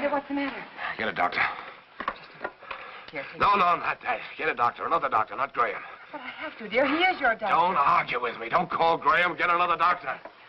Father, what's the matter? Get a doctor. Here, No, not that. Get a doctor. Another doctor, not Graham. But I have to, dear. He is your doctor. Don't argue with me. Don't call Graham. Get another doctor.